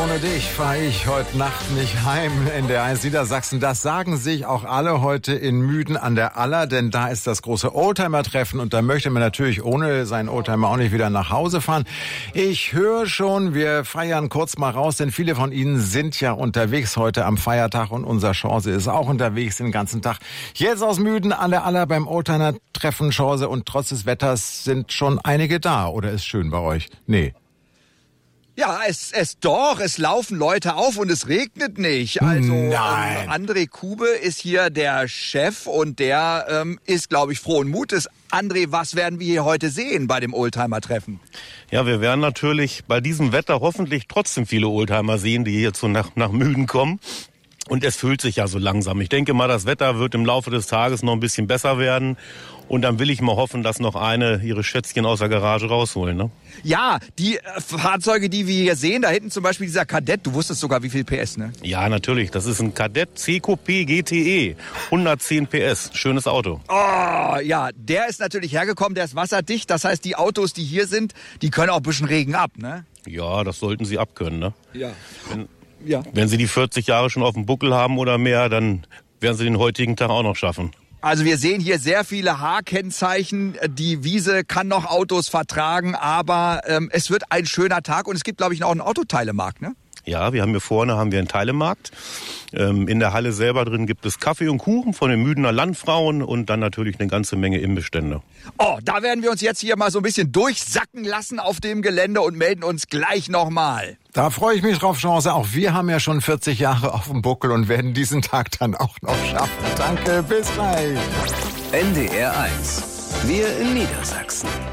ohne dich fahre ich heute Nacht nicht heim in der 1 Niedersachsen. Das sagen sich auch alle heute in Müden an der Aller, denn da ist das große Oldtimer-Treffen und da möchte man natürlich ohne seinen Oldtimer auch nicht wieder nach Hause fahren. Ich höre schon, wir feiern kurz mal raus, denn viele von Ihnen sind ja unterwegs heute am Feiertag und unser Chance ist auch unterwegs den ganzen Tag. Jetzt aus Müden an der Aller beim Oldtimer-Treffen Chance und trotz des Wetters sind schon einige da. Oder ist schön bei euch? Nee. Ja, es laufen Leute auf und es regnet nicht. Also André Kube ist hier der Chef und der ist, glaube ich, frohen Mutes. André, was werden wir hier heute sehen bei dem Oldtimer-Treffen? Ja, wir werden natürlich bei diesem Wetter hoffentlich trotzdem viele Oldtimer sehen, die hierzu nach Müden kommen. Und es füllt sich ja so langsam. Ich denke mal, das Wetter wird im Laufe des Tages noch ein bisschen besser werden. Und dann will ich mal hoffen, dass noch eine ihre Schätzchen aus der Garage rausholen, ne? Ja, die Fahrzeuge, die wir hier sehen, da hinten zum Beispiel dieser Kadett, du wusstest sogar, wie viel PS, ne? Ja, natürlich. Das ist ein Kadett CQP GTE. 110 PS. Schönes Auto. Oh, ja, der ist natürlich hergekommen, der ist wasserdicht. Das heißt, die Autos, die hier sind, die können auch ein bisschen Regen ab, ne? Ja, das sollten sie abkönnen, ne? Ja. Wenn sie die 40 Jahre schon auf dem Buckel haben oder mehr, dann werden sie den heutigen Tag auch noch schaffen. Also wir sehen hier sehr viele H-Kennzeichen. Die Wiese kann noch Autos vertragen, aber es wird ein schöner Tag und es gibt, glaube ich, noch einen Autoteilemarkt, ne? Ja, wir haben hier vorne einen Teilemarkt. In der Halle selber drin gibt es Kaffee und Kuchen von den Müdener Landfrauen und dann natürlich eine ganze Menge Imbestände. Oh, da werden wir uns jetzt hier mal so ein bisschen durchsacken lassen auf dem Gelände und melden uns gleich nochmal. Da freue ich mich drauf, Chance. Auch wir haben ja schon 40 Jahre auf dem Buckel und werden diesen Tag dann auch noch schaffen. Danke, bis gleich. NDR 1. Wir in Niedersachsen.